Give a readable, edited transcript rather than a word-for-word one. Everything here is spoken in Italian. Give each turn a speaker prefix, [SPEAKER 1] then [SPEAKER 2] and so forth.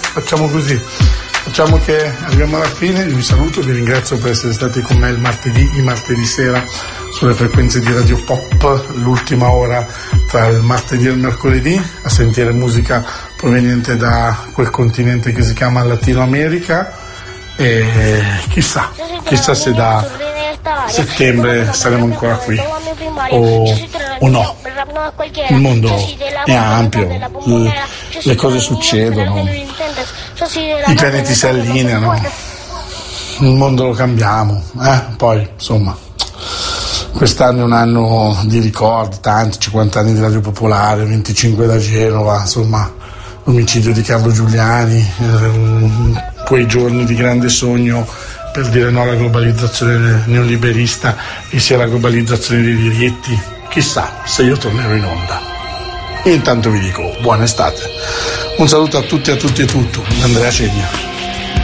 [SPEAKER 1] facciamo così. Facciamo che arriviamo alla fine, vi saluto, vi ringrazio per essere stati con me il martedì sera sulle frequenze di Radio Pop, l'ultima ora tra il martedì e il mercoledì, a sentire musica proveniente da quel continente che si chiama Latino America, e chissà se da settembre saremo ancora qui o no. Il mondo è ampio, le cose succedono, i pianeti si allineano, il mondo lo cambiamo, poi insomma quest'anno è un anno di ricordi, tanti, 50 anni di Radio Popolare, 25 da Genova, insomma l'omicidio di Carlo Giuliani, quei giorni di grande sogno per dire no alla globalizzazione neoliberista e sia alla globalizzazione dei diritti. Chissà se io tornerò in onda. Io intanto vi dico buona estate, un saluto a tutti e a tutto, Andrea Cegna.